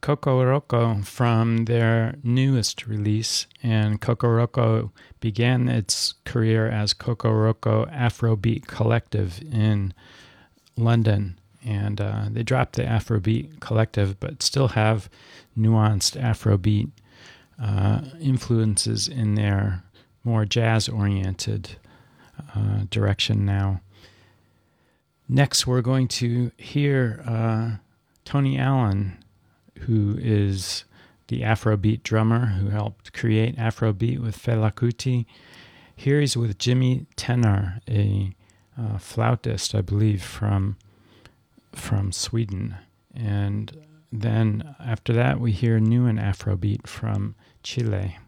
Kokoroko from their newest release, and Kokoroko began its career as Kokoroko Afrobeat Collective in London, and they dropped the Afrobeat Collective but still have nuanced Afrobeat influences in their more jazz-oriented direction now. Next, we're going to hear Tony Allen, who is the Afrobeat drummer who helped create Afrobeat with Fela Kuti. Here he's with Jimmy Tenor, a flautist, I believe, from Sweden. And then after that, we hear new and Afrobeat from Chile.